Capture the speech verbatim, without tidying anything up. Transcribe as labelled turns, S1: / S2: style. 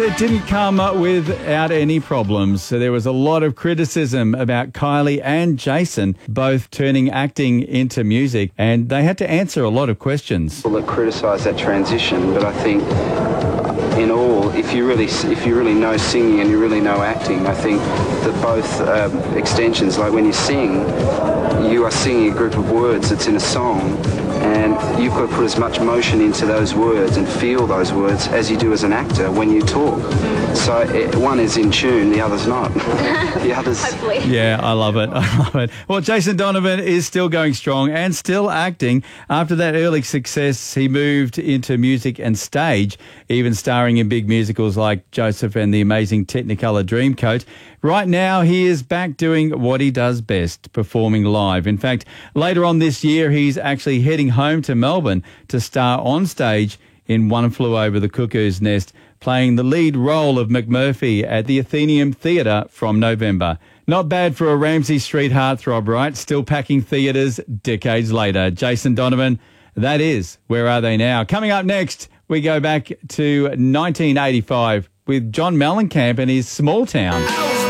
S1: It didn't come without any problems. So there was a lot of criticism about Kylie and Jason both turning acting into music, and they had to answer a lot of questions.
S2: People that criticise that transition, but I think in all, if you really if you really know singing and you really know acting, I think that both um, extensions, like when you sing, you are singing a group of words that's in a song, and you've got to put as much motion into those words and feel those words as you do as an actor when you talk. So it, one is in tune, the other's not. The other's...
S3: Hopefully.
S1: Yeah, I love it. I love it. Well, Jason Donovan is still going strong and still acting. After that early success, he moved into music and stage, even starring in big musicals like Joseph and the Amazing Technicolor Dreamcoat. Right now, he is back doing what he does best, performing live. In fact, later on this year, he's actually heading home to Melbourne to star on stage in One Flew Over the Cuckoo's Nest, playing the lead role of McMurphy at the Athenaeum Theatre from November. Not bad for a Ramsay Street heartthrob, right? Still packing theatres decades later. Jason Donovan, that is Where Are They Now? Coming up next, we go back to nineteen eighty-five with John Mellencamp and his Small Town.